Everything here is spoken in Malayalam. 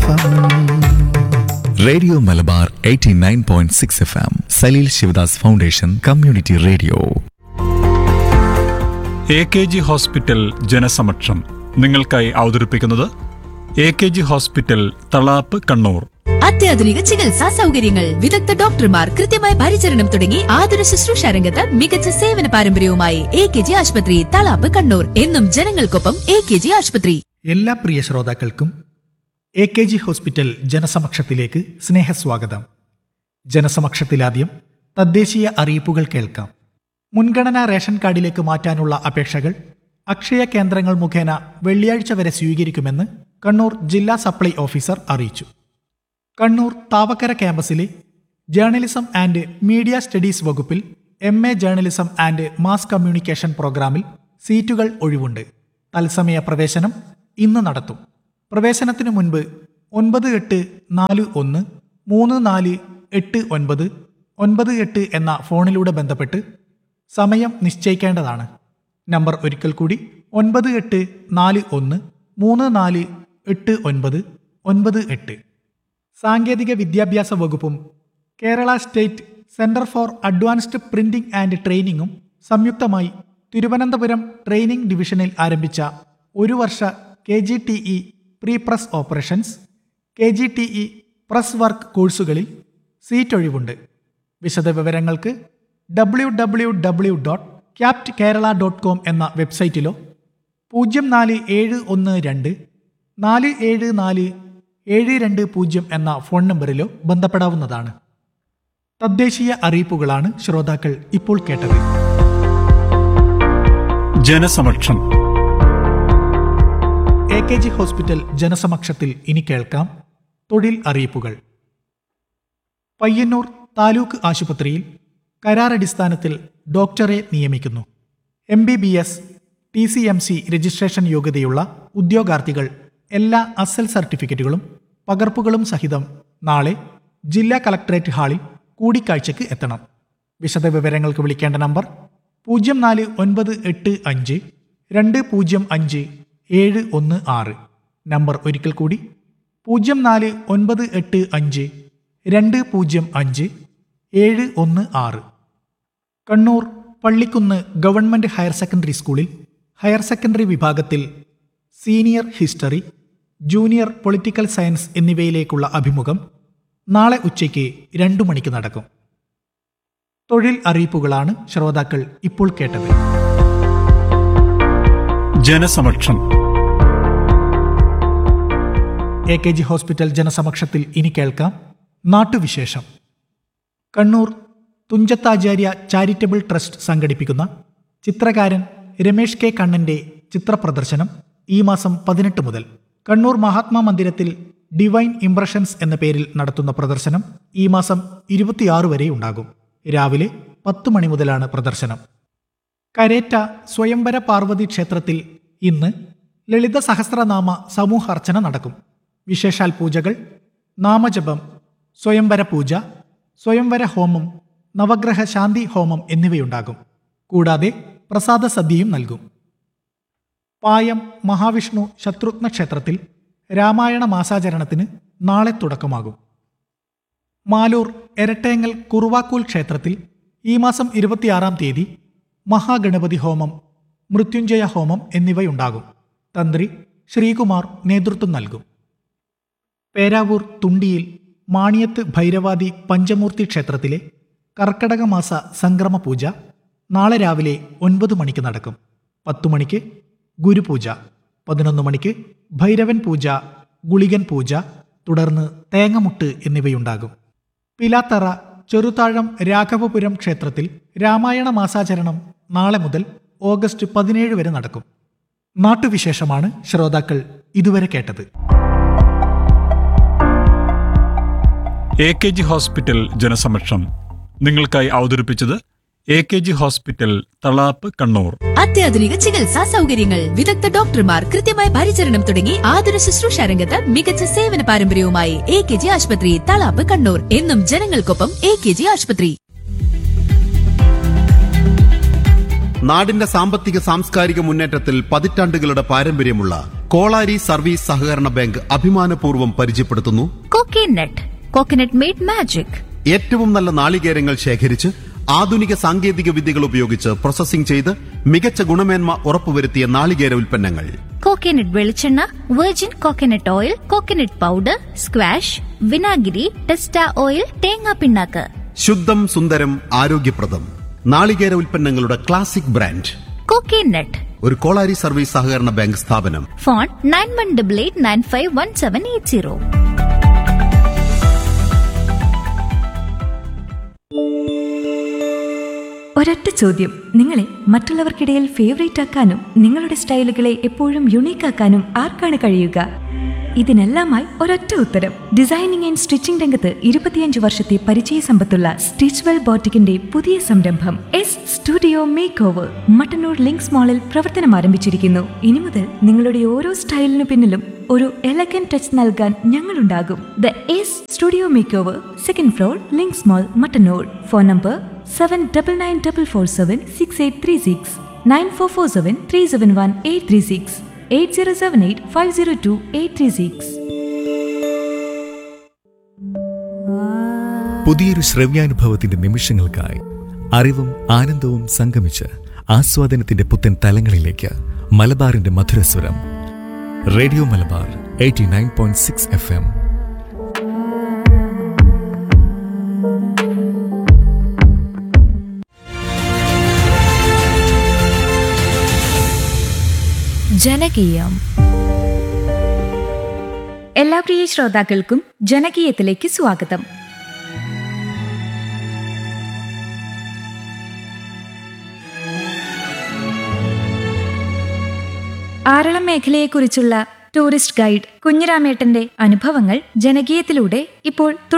FM. Radio Malabar 89.6 FM Saleel Sivadas foundation community radio. AKG hospital ജനസമക്ഷം നിങ്ങൾക്കായി അവതരിപ്പിക്കുന്നത് AKG ഹോസ്പിറ്റൽ തളാപ്പ് കണ്ണൂർ. അത്യാധുനിക ചികിത്സാ സൗകര്യങ്ങൾ, വിദഗ്ധ ഡോക്ടർമാർ, കൃത്യമായ പരിചരണം തുടങ്ങി ആതുര ശുശ്രൂഷ രംഗത്ത് മികച്ച സേവന പാരമ്പര്യവുമായി AKG ആശുപത്രി തളാപ്പ് കണ്ണൂർ. എന്നും ജനങ്ങൾക്കൊപ്പം AKG ആശുപത്രി. എല്ലാ പ്രിയ ശ്രോതാക്കൾക്കും AKG ഹോസ്പിറ്റൽ ജനസമക്ഷത്തിലേക്ക് സ്നേഹസ്വാഗതം. ജനസമക്ഷത്തിലാദ്യം തദ്ദേശീയ അറിയിപ്പുകൾ കേൾക്കാം. മുൻഗണനാ റേഷൻ കാർഡിലേക്ക് മാറ്റാനുള്ള അപേക്ഷകൾ അക്ഷയ കേന്ദ്രങ്ങൾ മുഖേന വെള്ളിയാഴ്ച വരെ സ്വീകരിക്കുമെന്ന് കണ്ണൂർ ജില്ലാ സപ്ലൈ ഓഫീസർ അറിയിച്ചു. Kannur Thavakkara ക്യാമ്പസിലെ journalism and media studies വകുപ്പിൽ MA journalism and mass communication പ്രോഗ്രാമിൽ സീറ്റുകൾ ഒഴിവുണ്ട്. തത്സമയ പ്രവേശനം ഇന്ന് നടത്തും. പ്രവേശനത്തിനു മുൻപ് 9841348998 എന്ന ഫോണിലൂടെ ബന്ധപ്പെട്ട് സമയം നിശ്ചയിക്കേണ്ടതാണ്. നമ്പർ ഒരിക്കൽ കൂടി 9841348998. സാങ്കേതിക വിദ്യാഭ്യാസ വകുപ്പും Kerala state centre for advanced printing and ട്രെയിനിങ്ങും സംയുക്തമായി തിരുവനന്തപുരം ട്രെയിനിംഗ് ഡിവിഷനിൽ ആരംഭിച്ച ഒരു വർഷ KGTE pre press operations, KGTE press work കോഴ്സുകളിൽ സീറ്റ് ഒഴിവുണ്ട്. വിശദവിവരങ്ങൾക്ക് www.captkerala.com എന്ന വെബ്സൈറ്റിലോ 0471247472 എന്ന ഫോൺ നമ്പറിലോ ബന്ധപ്പെടാവുന്നതാണ്. തദ്ദേശീയ അറിയിപ്പുകളാണ് ശ്രോതാക്കൾ ഇപ്പോൾ കേട്ടത്. ജനസമക്ഷം. AKG ഹോസ്പിറ്റൽ ജനസമക്ഷത്തിൽ ഇനി കേൾക്കാം തൊഴിൽ അറിയിപ്പുകൾ. പയ്യന്നൂർ താലൂക്ക് ആശുപത്രിയിൽ കരാറടിസ്ഥാനത്തിൽ ഡോക്ടറെ നിയമിക്കുന്നു. MBBS TCMC രജിസ്ട്രേഷൻ യോഗ്യതയുള്ള ഉദ്യോഗാർത്ഥികൾ എല്ലാ അസൽ സർട്ടിഫിക്കറ്റുകളും പകർപ്പുകളും സഹിതം നാളെ ജില്ലാ കളക്ടറേറ്റ് ഹാളിൽ കൂടിക്കാഴ്ചയ്ക്ക് എത്തണം. വിശദവിവരങ്ങൾക്ക് വിളിക്കേണ്ട നമ്പർ 0495205716. നമ്പർ ഒരിക്കൽ കൂടി 0495205716. Kannur Pallikkunnu government higher secondary സ്കൂളിൽ ഹയർ സെക്കൻഡറി വിഭാഗത്തിൽ senior history, junior political science എന്നിവയിലേക്കുള്ള അഭിമുഖം നാളെ ഉച്ചയ്ക്ക് 2 മണിക്ക് നടക്കും. തൊഴിൽ അറിയിപ്പുകളാണ് ശ്രോതാക്കൾ ഇപ്പോൾ കേട്ടത്. ജനസമക്ഷം. AKG ഹോസ്പിറ്റൽ ജനസമക്ഷത്തിൽ ഇനി കേൾക്കാം നാട്ടുവിശേഷം. കണ്ണൂർ തുഞ്ചത്താചാര്യ ചാരിറ്റബിൾ ട്രസ്റ്റ് സംഘടിപ്പിക്കുന്ന ചിത്രകാരൻ രമേഷ് K. കണ്ണന്റെ ചിത്രപ്രദർശനം ഈ മാസം 18 മുതൽ കണ്ണൂർ മഹാത്മാ മന്ദിരത്തിൽ ഡിവൈൻ ഇംപ്രഷൻസ് എന്ന പേരിൽ നടത്തുന്ന പ്രദർശനം ഈ മാസം 26 വരെ ഉണ്ടാകും. രാവിലെ 10 മണി മുതലാണ് പ്രദർശനം. കരേറ്റ സ്വയംവര പാർവതി ക്ഷേത്രത്തിൽ ഇന്ന് ലളിത സഹസ്രനാമ സമൂഹാർച്ചന നടക്കും. വിശേഷാൽ പൂജകൾ, നാമജപം, സ്വയംവര പൂജ, സ്വയംവര ഹോമം, നവഗ്രഹ ശാന്തി ഹോമം എന്നിവയുണ്ടാകും. കൂടാതെ പ്രസാദ സദ്യയും നൽകും. പായം മഹാവിഷ്ണു ശത്രുഘ്ന ക്ഷേത്രത്തിൽ രാമായണ മാസാചരണത്തിന് നാളെ തുടക്കമാകും. മാലൂർ എരട്ടേങ്ങൽ കുറുവാക്കൂൽ ക്ഷേത്രത്തിൽ ഈ മാസം 26-ാം തീയതി മഹാഗണപതി ഹോമം, മൃത്യുഞ്ജയ ഹോമം എന്നിവയുണ്ടാകും. തന്ത്രി ശ്രീകുമാർ നേതൃത്വം നൽകും. പേരാവൂർ തുണ്ടിയിൽ മാണിയത്ത് ഭൈരവാദി പഞ്ചമൂർത്തി ക്ഷേത്രത്തിലെ കർക്കടക മാസ സംക്രമ പൂജ നാളെ രാവിലെ 9 മണിക്ക് നടക്കും. 10 മണിക്ക് ഗുരുപൂജ, 11 മണിക്ക് ഭൈരവൻ പൂജ, ഗുളികൻ പൂജ, തുടർന്ന് തേങ്ങമുട്ട് എന്നിവയുണ്ടാകും. പിലാത്തറ ചെറുതാഴം രാഘവപുരം ക്ഷേത്രത്തിൽ രാമായണ മാസാചരണം നാളെ മുതൽ ഓഗസ്റ്റ് 17 വരെ നടക്കും. നാട്ടുവിശേഷമാണ് ശ്രോതാക്കൾ ഇതുവരെ കേട്ടത്. AKG ഹോസ്പിറ്റൽ ജനസമക്ഷം നിങ്ങൾക്കായി അവതരിപ്പിച്ചത് AKG ഹോസ്പിറ്റൽ തളാപ്പ് കണ്ണൂർ. അത്യാധുനിക ചികിത്സാ സൗകര്യങ്ങൾ, വിദഗ്ധ ഡോക്ടർമാർ, കൃത്യമായ പരിചരണം തുടങ്ങി ആതുര ശുശ്രൂഷ രംഗത്ത് മികച്ച സേവന പാരമ്പര്യവുമായി AKG ആശുപത്രി തളാപ്പ് കണ്ണൂർ. എന്നും ജനങ്ങൾക്കൊപ്പം AKG ആശുപത്രി. നാടിന്റെ സാമ്പത്തിക സാംസ്കാരിക മുന്നേറ്റത്തിൽ പതിറ്റാണ്ടുകളുടെ പാരമ്പര്യമുള്ള കോളാരി സർവീസ് സഹകരണ ബാങ്ക് അഭിമാനപൂർവ്വം പരിചയപ്പെടുത്തുന്നു കോക്കനട്ട്. Coconut made magic. ഏറ്റവും നല്ല നാളികേരങ്ങൾ ശേഖരിച്ച് ആധുനിക സാങ്കേതിക വിദ്യകൾ ഉപയോഗിച്ച് പ്രോസസ്സിംഗ് ചെയ്ത് മികച്ച ഗുണമേന്മ ഉറപ്പുവരുത്തിയ നാളികേര ഉൽപ്പന്നങ്ങൾ. കോക്കനട്ട് വെളിച്ചെണ്ണ, virgin coconut oil, coconut powder, squash, വിനാഗിരി, ടെസ്റ്റ ഓയിൽ, തേങ്ങാ പിണ്ണാക്ക്. ശുദ്ധം, സുന്ദരം, ആരോഗ്യപ്രദം നാളികേര ഉൽപ്പന്നങ്ങളുടെ ക്ലാസിക് ബ്രാൻഡ് കോക്കനട്ട്. ഒരു കോളാരി സർവീസ് സഹകരണ ബാങ്ക് സ്ഥാപനം. ഫോൺ 9188951780. ഒരൊറ്റ ചോദ്യം, നിങ്ങളെ മറ്റുള്ളവർക്കിടയിൽ ഫേവറേറ്റ് ആക്കാനും നിങ്ങളുടെ സ്റ്റൈലുകളെ എപ്പോഴും യുണീക്ക് ആക്കാനും ആർക്കാണ് കഴിയുക? ഇതിനെല്ലാമായി ഒരൊറ്റ ഉത്തരം. ഡിസൈനിങ് ആൻഡ് സ്റ്റിച്ചിങ് രംഗത്ത് 25 വർഷത്തെ പരിചയ സമ്പത്തുള്ള സ്റ്റിച്ച്വെൽ ബോട്ടിക്കിന്റെ പുതിയ സംരംഭം S studio make over Mattannur links മാളിൽ പ്രവർത്തനം ആരംഭിച്ചിരിക്കുന്നു. ഇനി മുതൽ നിങ്ങളുടെ ഓരോ സ്റ്റൈലിനു പിന്നിലും ഒരു എലഗന്റ് ടച്ച് നൽകാൻ ഞങ്ങളുണ്ടാകും. The S studio make over, second floor, links mall, Mattannur. Phone number 7994476836, 9447371836, 8078502836. പുതിയൊരു ശ്രവ്യാനുഭവത്തിന്റെ നിമിഷങ്ങൾക്കായി അറിവും ആനന്ദവും സംഗമിച്ച് ആസ്വാദനത്തിന്റെ പുത്തൻ തലങ്ങളിലേക്ക് മലബാറിന്റെ മധുരസ്വരം. Radio Malabar 89.6 FM. ജനകീയം. എല്ലാ പ്രിയ ശ്രോതാക്കൾക്കും ജനകീയത്തിലേക്ക് സ്വാഗതം. ആറളം മേഖലയെക്കുറിച്ചുള്ള ടൂറിസ്റ്റ് ഗൈഡ് കുഞ്ഞിരാമേട്ടന്റെ അനുഭവങ്ങൾ ജനകീയത്തിലൂടെ ഇപ്പോൾ